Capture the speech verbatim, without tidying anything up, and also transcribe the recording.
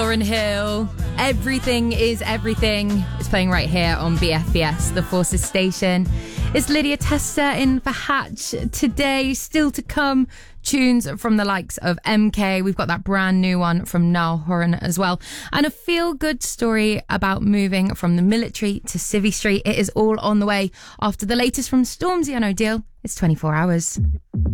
Lauryn Hill. Everything is Everything. It's playing right here on B F B S, the Forces station. It's Lydia Testa in for Hatch today. Still to come, tunes from the likes of M K. We've got that brand new one from Niall Horan as well. And a feel-good story about moving from the military to Civvy Street. It is all on the way after the latest from Stormzy and O'Deal. It's twenty-four hours.